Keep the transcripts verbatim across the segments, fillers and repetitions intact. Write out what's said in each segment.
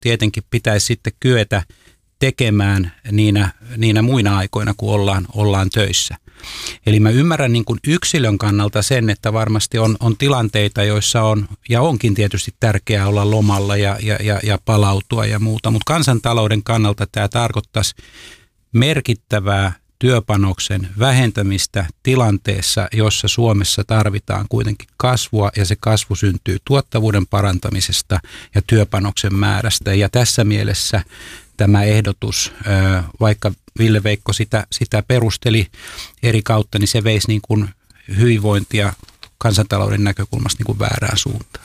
tietenkin pitäisi sitten kyetä tekemään niinä, niinä muina aikoina, kun ollaan, ollaan töissä. Eli mä ymmärrän niin kuin yksilön kannalta sen, että varmasti on, on tilanteita, joissa on, ja onkin tietysti tärkeää olla lomalla ja, ja, ja, ja palautua ja muuta, mutta kansantalouden kannalta tämä tarkoittaisi merkittävää työpanoksen vähentämistä tilanteessa, jossa Suomessa tarvitaan kuitenkin kasvua, ja se kasvu syntyy tuottavuuden parantamisesta ja työpanoksen määrästä. Ja tässä mielessä tämä ehdotus, vaikka Ville Veikko sitä, sitä perusteli eri kautta, niin se veisi niin kuin hyvinvointia kansantalouden näkökulmasta niin kuin väärään suuntaan.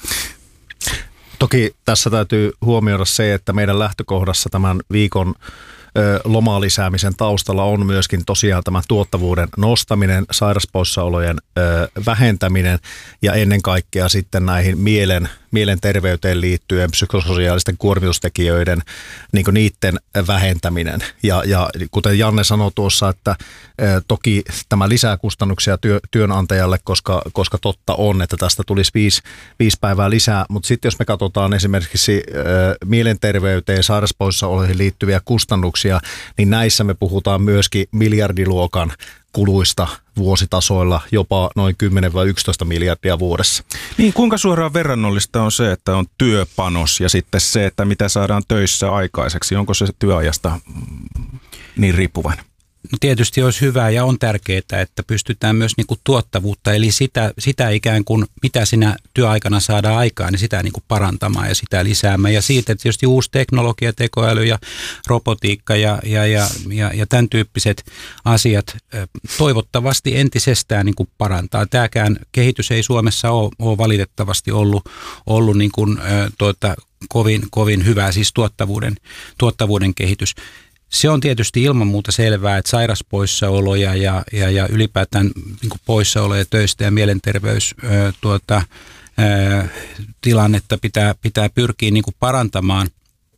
Toki tässä täytyy huomioida se, että meidän lähtökohdassa tämän viikon lomalisäämisen taustalla on myöskin tosiaan tämä tuottavuuden nostaminen, sairaspoissaolojen vähentäminen ja ennen kaikkea sitten näihin mielen, mielenterveyteen liittyen psykososiaalisten kuormitustekijöiden niin kuin niiden vähentäminen. Ja, ja kuten Janne sanoi tuossa, että toki tämä lisää kustannuksia työ, työnantajalle, koska, koska totta on, että tästä tulisi viisi, viisi päivää lisää, mutta sitten jos me katsotaan esimerkiksi mielenterveyteen, sairaspoissaoloihin liittyviä kustannuksia, niin näissä me puhutaan myöskin miljardiluokan kuluista vuositasoilla, jopa noin kymmenen yksitoista miljardia vuodessa. Niin, kuinka suoraan verrannollista on se, että on työpanos ja sitten se, että mitä saadaan töissä aikaiseksi? Onko se työajasta niin riippuvainen? No tietysti olisi hyvä ja on tärkeää, että pystytään myös niin kuin tuottavuutta, eli sitä, sitä ikään kuin mitä siinä työaikana saadaan aikaan, niin sitä niin kuin parantamaan ja sitä lisäämään. Ja siitä tietysti uusi teknologia, tekoäly ja robotiikka ja, ja, ja, ja, ja tämän tyyppiset asiat toivottavasti entisestään niin kuin parantaa. Tämäkään kehitys ei Suomessa ole, ole valitettavasti ollut, ollut niin kuin, tuota, kovin, kovin hyvää, siis tuottavuuden, tuottavuuden kehitys. Se on tietysti ilman muuta selvää, että sairaspoissaoloja ja, ja, ja ylipäätään niin kuin poissaoloja töistä ja mielenterveys ää, tuota, ää, tilannetta pitää, pitää pyrkiä niin kuin parantamaan,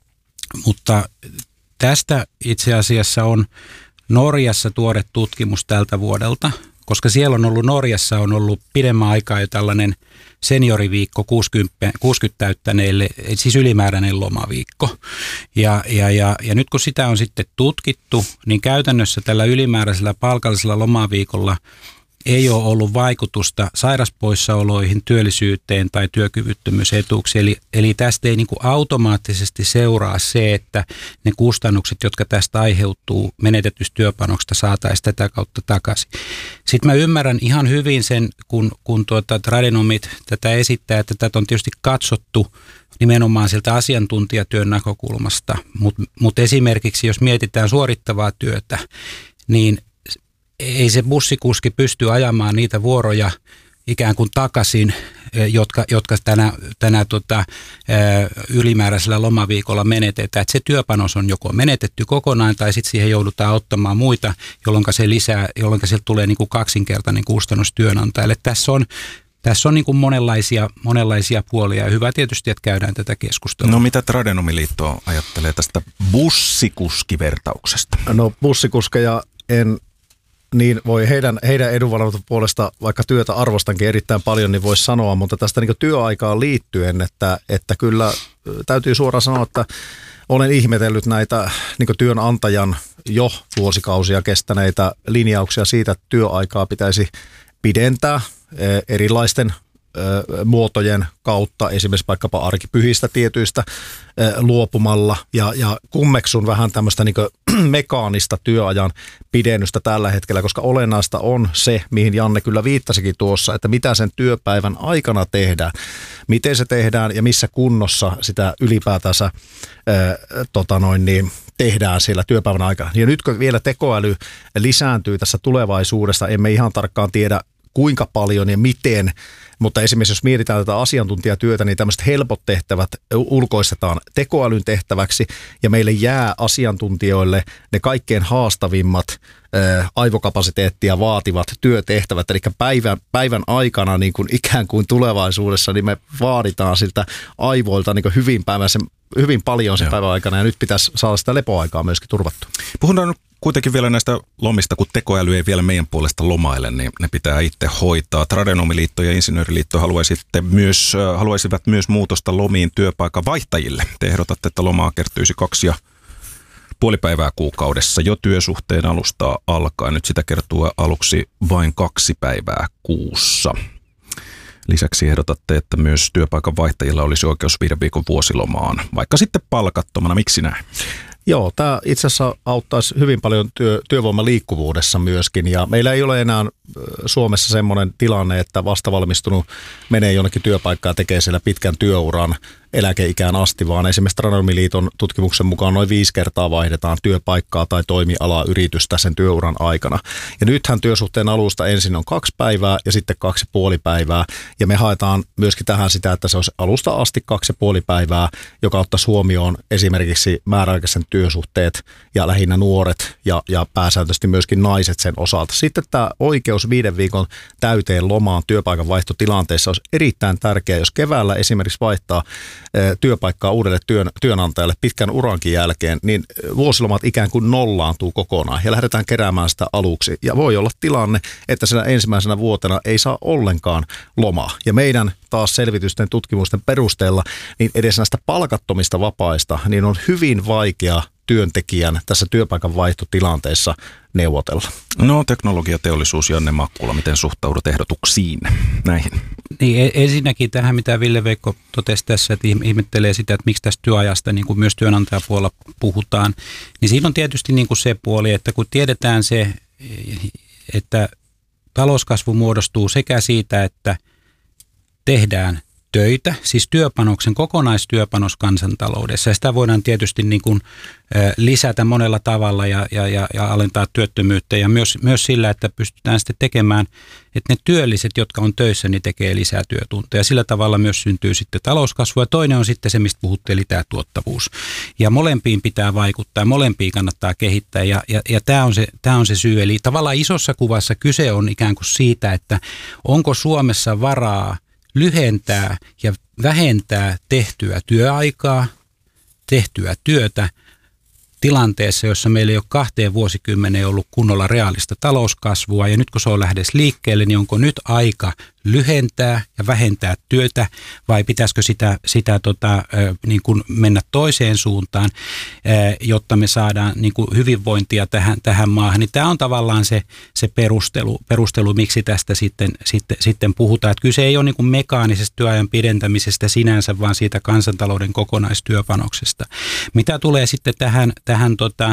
mutta tästä itse asiassa on Norjassa tuore tutkimus tältä vuodelta, koska siellä on ollut, Norjassa on ollut pidemmän aikaa jo tällainen senioriviikko kuusikymmentä, kuusikymmentä täyttäneille, siis ylimääräinen lomaviikko. Ja, ja, ja, ja nyt kun sitä on sitten tutkittu, niin käytännössä tällä ylimääräisellä palkallisella lomaviikolla ei ole ollut vaikutusta sairaspoissaoloihin, työllisyyteen tai työkyvyttömyysetuuksiin. Eli, eli tästä ei niin kuin automaattisesti seuraa se, että ne kustannukset, jotka tästä aiheutuu menetetystä työpanoksesta, saataisiin tätä kautta takaisin. Sitten mä ymmärrän ihan hyvin sen, kun, kun tuota, tradenomit tätä esittää, että tätä on tietysti katsottu nimenomaan sieltä asiantuntijatyön näkökulmasta. Mutta mut esimerkiksi jos mietitään suorittavaa työtä, niin ei se bussikuski pysty ajamaan niitä vuoroja ikään kuin takaisin, jotka, jotka tänä, tänä tota, ylimääräisellä lomaviikolla menetetään. Että se työpanos on joko menetetty kokonaan tai sitten siihen joudutaan ottamaan muita, jolloin se lisää, jolloin sieltä tulee niin kuin kaksinkertainen kustannus työnantajalle. Tässä on, tässä on niin kuin monenlaisia, monenlaisia puolia ja hyvä tietysti, että käydään tätä keskustelua. No mitä Tradenomiliitto ajattelee tästä bussikuskivertauksesta? No bussikuskeja en... Niin voi heidän, heidän edunvalvonnan puolesta, vaikka työtä arvostankin erittäin paljon, niin voisi sanoa, mutta tästä niin työaikaan liittyen, että, että kyllä täytyy suoraan sanoa, että olen ihmetellyt näitä niin työnantajan jo vuosikausia kestäneitä linjauksia siitä, että työaikaa pitäisi pidentää erilaisten muotojen kautta, esimerkiksi vaikkapa arkipyhistä tietyistä luopumalla ja, ja kummeksun vähän tämmöistä niin mekaanista työajan pidennystä tällä hetkellä, koska olennaista on se, mihin Janne kyllä viittasikin tuossa, että mitä sen työpäivän aikana tehdään, miten se tehdään ja missä kunnossa sitä ylipäätänsä ää, tota noin niin, tehdään siellä työpäivän aikana. Ja nyt kun vielä tekoäly lisääntyy tässä tulevaisuudessa, emme ihan tarkkaan tiedä kuinka paljon ja miten, mutta esimerkiksi jos mietitään tätä asiantuntijatyötä, niin tämmöiset helpot tehtävät ulkoistetaan tekoälyn tehtäväksi ja meille jää asiantuntijoille ne kaikkein haastavimmat ää, aivokapasiteettia vaativat työtehtävät. Eli päivän, päivän aikana niin kuin ikään kuin tulevaisuudessa niin me vaaditaan siltä aivoilta niin kuin hyvin, päivän, sen, hyvin paljon sen Joo. päivän aikana ja nyt pitäisi saada sitä lepoaikaa myöskin turvattua. Puhutaan kuitenkin vielä näistä lomista, kun tekoäly ei vielä meidän puolesta lomaile, niin ne pitää itse hoitaa. Tradenomiliitto ja Insinööriliitto haluaisivat myös, haluaisivat myös muutosta lomiin työpaikan vaihtajille. Te ehdotatte, että lomaa kertyisi kaksi ja puoli päivää kuukaudessa jo työsuhteen alusta alkaen. Nyt sitä kertoo aluksi vain kaksi päivää kuussa. Lisäksi ehdotatte, että myös työpaikan vaihtajilla olisi oikeus viiden viikon vuosilomaan, vaikka sitten palkattomana. Miksi näin? Joo, tämä itse asiassa auttaisi hyvin paljon työ, työvoiman liikkuvuudessa myöskin, ja meillä ei ole enää Suomessa semmoinen tilanne, että vastavalmistunut menee jonnekin työpaikkaan ja tekee siellä pitkän työuran eläkeikään asti, vaan esimerkiksi Tradenomiliiton tutkimuksen mukaan noin viisi kertaa vaihdetaan työpaikkaa tai toimialaa yritystä sen työuran aikana. Ja nythän työsuhteen alusta ensin on kaksi päivää ja sitten kaksi ja puoli päivää, ja me haetaan myöskin tähän sitä, että se olisi alusta asti kaksi ja puoli päivää, joka ottaisi huomioon esimerkiksi määräaikaisen työsuhteet ja lähinnä nuoret ja, ja pääsääntöisesti myöskin naiset sen osalta. Sitten tämä oikeus viiden viikon täyteen lomaan työpaikan vaihtotilanteessa olisi erittäin tärkeää, jos keväällä esimerkiksi vaihtaa työpaikkaa uudelle työn, työnantajalle pitkän urankin jälkeen, niin vuosilomat ikään kuin nollaantuu kokonaan ja lähdetään keräämään sitä aluksi. Ja voi olla tilanne, että siinä ensimmäisenä vuotena ei saa ollenkaan lomaa. Ja meidän taas selvitysten tutkimusten perusteella, niin edes näistä palkattomista vapaista, niin on hyvin vaikea työntekijän tässä työpaikan vaihtotilanteessa neuvotella. No, teknologiateollisuus, Janne Makkula, miten suhtaudut ehdotuksiin näihin? Niin, ensinnäkin tähän, mitä Ville-Veikko totesi tässä, että ihmettelee sitä, että miksi tästä työajasta niin kuin myös työnantajapuolella puhutaan, niin siinä on tietysti niin kuin se puoli, että kun tiedetään se, että talouskasvu muodostuu sekä siitä, että tehdään töitä, siis työpanoksen, kokonaistyöpanos kansantaloudessa. Ja sitä voidaan tietysti niin kuin lisätä monella tavalla ja, ja, ja, ja alentaa työttömyyttä ja myös, myös sillä, että pystytään sitten tekemään, että ne työlliset, jotka on töissä, niin tekee lisää työtunteja. Sillä tavalla myös syntyy sitten talouskasvua. Ja toinen on sitten se, mistä puhuttiin, eli tämä tuottavuus. Ja molempiin pitää vaikuttaa, molempiin kannattaa kehittää ja, ja, ja tämä on se, tämä on se syy. Eli tavallaan isossa kuvassa kyse on ikään kuin siitä, että onko Suomessa varaa lyhentää ja vähentää tehtyä työaikaa, tehtyä työtä tilanteessa, jossa meillä ei ole kahteen vuosikymmeneen ollut kunnolla reaalista talouskasvua. Ja nyt kun se on lähdössä liikkeelle, niin onko nyt aika lyhentää ja vähentää työtä vai pitäisikö sitä, sitä tota, niin kuin mennä toiseen suuntaan, jotta me saadaan niin kuin hyvinvointia tähän, tähän maahan. Niin tämä on tavallaan se, se perustelu, perustelu, miksi tästä sitten, sitten, sitten puhutaan. Että kyse ei ole niin kuin mekaanisesta työajan pidentämisestä sinänsä, vaan siitä kansantalouden kokonaistyöpanoksesta. Mitä tulee sitten tähän, tähän tota,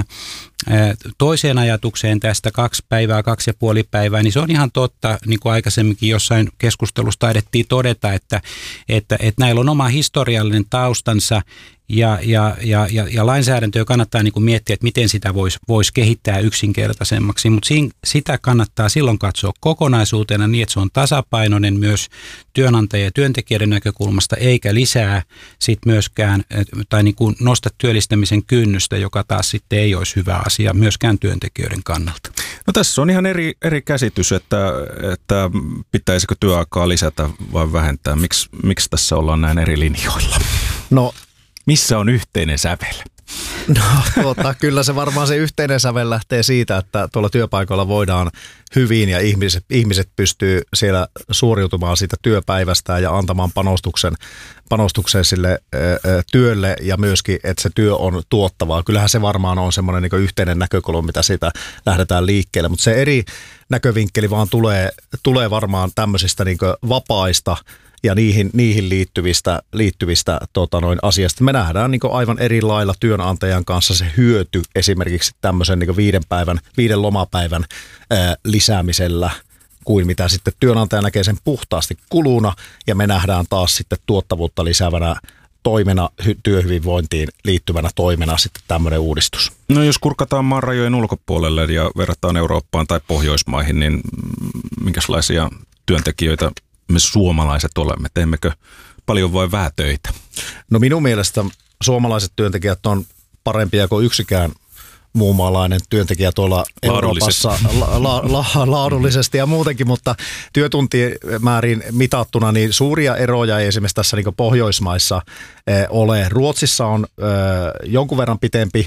toiseen ajatukseen tästä kaksi päivää, kaksi ja puoli päivää, niin se on ihan totta, niin kuin aikaisemminkin jossain keskustelussa taidettiin todeta, että, että, että näillä on oma historiallinen taustansa ja, ja, ja, ja, ja lainsäädäntöä kannattaa niin kuin miettiä, että miten sitä voisi vois kehittää yksinkertaisemmaksi, mutta siinä, sitä kannattaa silloin katsoa kokonaisuutena niin, että se on tasapainoinen myös työnantajien ja työntekijöiden näkökulmasta, eikä lisää sit myöskään tai niin kuin nosta työllistämisen kynnystä, joka taas sitten ei olisi hyvä asia myöskään työntekijöiden kannalta. No tässä on ihan eri, eri käsitys, että, että pitäisikö työaikaa lisätä vai vähentää. Miks, miksi tässä ollaan näin eri linjoilla? No, missä on yhteinen sävel? No tuota, kyllä se varmaan se yhteinen sävel lähtee siitä, että tuolla työpaikoilla voidaan hyvin ja ihmiset, ihmiset pystyy siellä suoriutumaan siitä työpäivästä ja antamaan panostuksen, panostuksen sille ö, ö, työlle ja myöskin, että se työ on tuottavaa. Kyllähän se varmaan on semmoinen niin kuin yhteinen näkökulma, mitä siitä lähdetään liikkeelle, mutta se eri näkövinkkeli vaan tulee, tulee varmaan tämmöisistä niin kuin vapaista ja niihin, niihin liittyvistä, liittyvistä tota noin, asiasta. Me nähdään niin kuin aivan eri lailla työnantajan kanssa se hyöty esimerkiksi tämmöisen niin kuin viiden, päivän, viiden lomapäivän ää, lisäämisellä kuin mitä sitten työnantaja näkee sen puhtaasti kuluna ja me nähdään taas sitten tuottavuutta lisäävänä toimena, hy- työhyvinvointiin liittyvänä toimena sitten tämmöinen uudistus. No jos kurkataan maan rajojen ulkopuolelle ja verrataan Eurooppaan tai Pohjoismaihin, niin minkälaisia työntekijöitä me suomalaiset olemme? Teemmekö paljon vai vähän töitä? No minun mielestä suomalaiset työntekijät on parempia kuin yksikään muunmaalainen työntekijä tuolla Euroopassa la, la, la, laadullisesti ja muutenkin, mutta työtuntimäärin mitattuna niin suuria eroja ei esimerkiksi tässä niin Pohjoismaissa eh, ole. Ruotsissa on eh, jonkun verran pitempi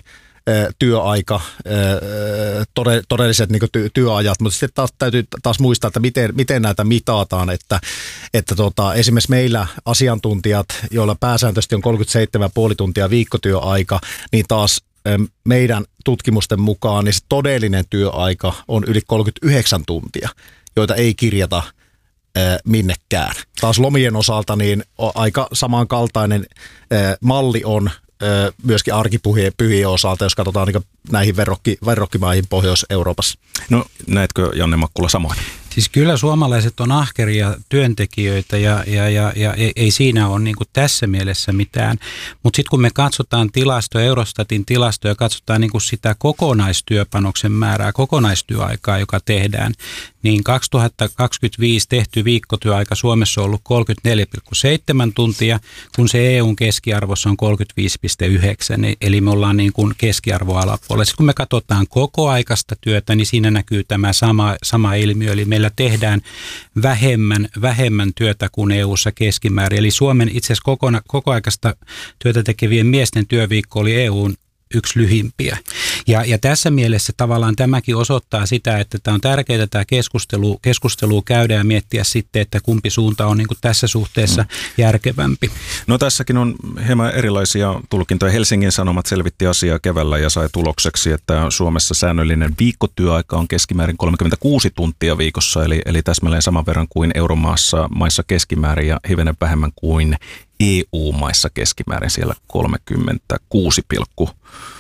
työaika, todelliset niin kuin ty, työajat, mutta sitten taas täytyy taas muistaa, että miten, miten näitä mitataan, että, että tota, esimerkiksi meillä asiantuntijat, joilla pääsääntöisesti on kolmekymmentäseitsemän pilkku viisi tuntia viikkotyöaika, niin taas meidän tutkimusten mukaan niin se todellinen työaika on yli kolmekymmentäyhdeksän tuntia, joita ei kirjata minnekään. Taas lomien osalta niin aika samankaltainen malli on myöskin arkipyhien osalta, jos katsotaan niin näihin verrokki, verrokkimaihin Pohjois-Euroopassa. No näetkö Janne Makkula samoin? Siis kyllä suomalaiset on ahkeria työntekijöitä ja, ja, ja, ja ei siinä ole niin kuin tässä mielessä mitään. Mutta sitten kun me katsotaan tilastoja, Eurostatin tilastoja, katsotaan niin kuin sitä kokonaistyöpanoksen määrää, kokonaistyöaikaa, joka tehdään, niin kaksituhattakaksikymmentäviisi tehty viikkotyöaika Suomessa on ollut kolmekymmentäneljä pilkku seitsemän tuntia, kun se E U:n keskiarvossa on kolmekymmentäviisi pilkku yhdeksän, eli me ollaan niin kuin keskiarvoalapuolella. Sitten kun me katsotaan kokoaikaista työtä, niin siinä näkyy tämä sama, sama ilmiö, eli meillä tehdään vähemmän, vähemmän työtä kuin E U:ssa keskimäärin. Eli Suomen itse asiassa kokona, kokoaikaista työtä tekevien miesten työviikko oli E U:n yksi lyhimpiä. Ja, ja tässä mielessä tavallaan tämäkin osoittaa sitä, että tämä on tärkeää tämä keskustelu, keskustelu käydä ja miettiä sitten, että kumpi suunta on niin kuin tässä suhteessa mm. järkevämpi. No tässäkin on hieman erilaisia tulkintoja. Helsingin Sanomat selvitti asiaa keväällä ja sai tulokseksi, että Suomessa säännöllinen viikkotyöaika on keskimäärin kolmekymmentäkuusi tuntia viikossa, eli, eli täsmälleen saman verran kuin euromaassa maissa keskimäärin ja hivenen vähemmän kuin E U-maissa keskimäärin siellä kolmekymmentäkuusi pilkku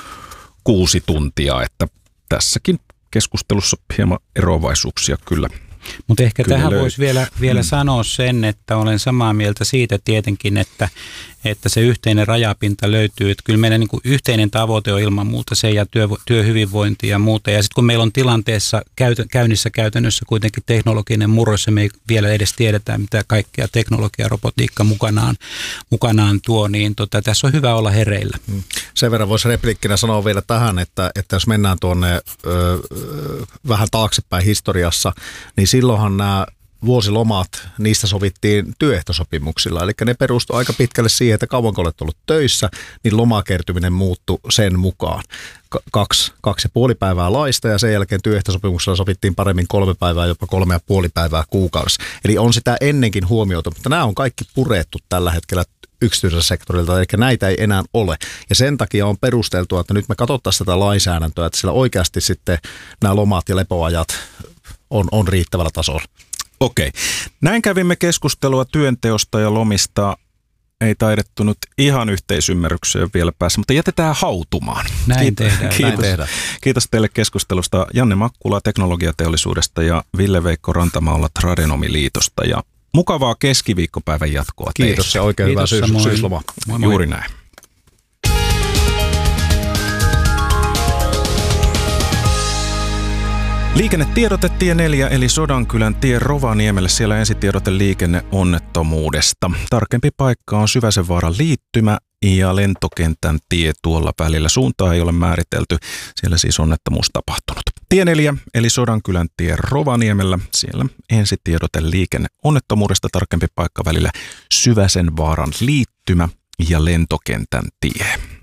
kuusi tuntia, että tässäkin keskustelussa hieman eroavaisuuksia kyllä. Mutta ehkä kyllä tähän löy- voisi vielä, vielä mm. sanoa sen, että olen samaa mieltä siitä tietenkin, että, että se yhteinen rajapinta löytyy. Että kyllä meidän niin kuin yhteinen tavoite on ilman muuta se ja työ, työhyvinvointi ja muuta. Ja sitten kun meillä on tilanteessa käytä, käynnissä käytännössä kuitenkin teknologinen murros ja me ei vielä edes tiedetä, mitä kaikkea teknologia ja robotiikka mukanaan, mukanaan tuo, niin tota, tässä on hyvä olla hereillä. Mm. Sen verran voisi repliikkinä sanoa vielä tähän, että, että jos mennään tuonne ö, vähän taaksepäin historiassa, niin silloinhan nämä vuosilomat, niistä sovittiin työehtosopimuksilla. Eli ne perustuivat aika pitkälle siihen, että kauanko olet ollut töissä, niin lomakertyminen muuttui sen mukaan. Kaksi, kaksi ja puoli päivää laista ja sen jälkeen työehtosopimuksella sovittiin paremmin kolme päivää, jopa kolme ja puoli päivää kuukaudessa. Eli on sitä ennenkin huomioitu, mutta nämä on kaikki purettu tällä hetkellä yksityisellä sektorilta, eli näitä ei enää ole. Ja sen takia on perusteltua, että nyt me katsottaisiin tätä lainsäädäntöä, että sillä oikeasti sitten nämä lomat ja lepoajat on, on riittävällä tasolla. Okei. Näin kävimme keskustelua työnteosta ja lomista. Ei taidettu nyt ihan yhteisymmärrykseen vielä päässä, mutta jätetään hautumaan. Näin Kiitos, tehdään. kiitos, Näin tehdään. Kiitos teille keskustelusta Janne Makkula teknologiateollisuudesta ja Ville-Veikko Rantamaalla Tradenomiliitosta. Ja mukavaa keskiviikkopäivän jatkoa teille. Kiitos ja oikein Kiitos, hyvää syys- syyslomaa. Moi moi. Juuri näin. Liikennetiedote tie neljä eli Sodankylän tie Rovaniemelle. Siellä ensitiedote liikenneonnettomuudesta. Tarkempi paikka on Syväsenvaaran liittymä ja lentokentän tie tuolla välillä. Suuntaa ei ole määritelty. Siellä siis onnettomuus tapahtunut. Tie neljä eli Sodankylän tie Rovaniemellä. Siellä ensitiedote liikenneonnettomuudesta. Tarkempi paikka välillä Syväsenvaaran liittymä ja lentokentän tie.